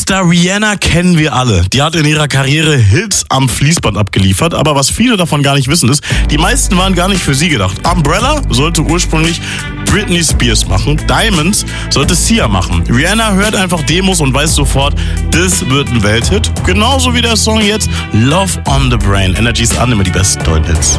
Popstar Rihanna kennen wir alle. Die hat in ihrer Karriere Hits am Fließband abgeliefert, aber was viele davon gar nicht wissen ist, die meisten waren gar nicht für sie gedacht. Umbrella sollte ursprünglich Britney Spears machen, Diamonds sollte Sia machen. Rihanna hört einfach Demos und weiß sofort, das wird ein Welthit. Genauso wie der Song jetzt Love on the Brain. Energy's an, immer die besten neuen Hits.